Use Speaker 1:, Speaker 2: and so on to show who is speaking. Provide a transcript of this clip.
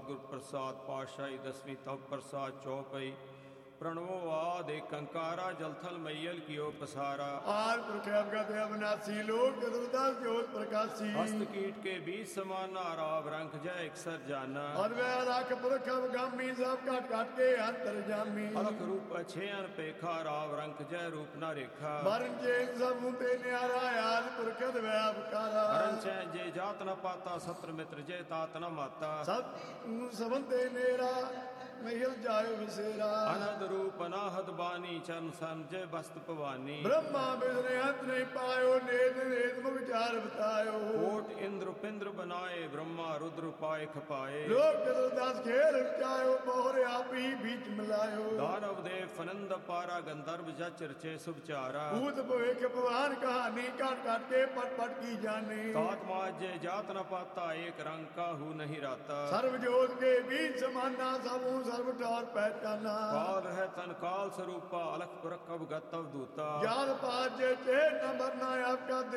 Speaker 1: सतगुर प्रसाद पातशाही 10वीं तव प्रसाद चौपई प्रणवो आद एक कंकारा जलथल मैयल कियो पसारा
Speaker 2: आर पुरख अवगत अविनाशी लोक चतुर्दश ज्योत प्रकाशी
Speaker 1: हस्त कीट के बीच समाना राव रंक जय इकसर जाना
Speaker 2: और वह राख पुरख अवगामी सब काट काट के अंतर जामी
Speaker 1: अलख रूप छे अन पेखा राव रंक जय रूप न रेखा
Speaker 2: मरण चैन सब मुते न्यारा याद पुरख वह अवकारा
Speaker 1: मरण चैन जे जात न पाता सत्र मित्र जय तात न माता
Speaker 2: सब सबंते नेरा महिल जायो विसेरा
Speaker 1: अनहद रूप अनाहद बानी चरण सन जय बस्त पवानी
Speaker 2: ब्रह्मा बिसरे अंत नहीं पायो नेत नेत मुख चार बतायो
Speaker 1: कोट इंद्र पिंद्र बनाए ब्रह्मा रुद्र पाए खपाए
Speaker 2: लोक चतुर्दश खेल चायो मोहरे आप ही बीच मिलायो
Speaker 1: दानव देव फनंद पारा गंधर्व जच रचे शुभ चारा
Speaker 2: भूत भविष्य भगवान कहानी काट काट के पट पट की जाने
Speaker 1: आत्मा जय जात न पाता एक रंग का हु नहीं राता
Speaker 2: सर्व जोत के बीच समाना सबू सर्व ठौर पहचाना
Speaker 1: काल है तन काल स्वरूपा अलख पुरख अवगत अवधूता
Speaker 2: जात पात जे चेत न मरना आपका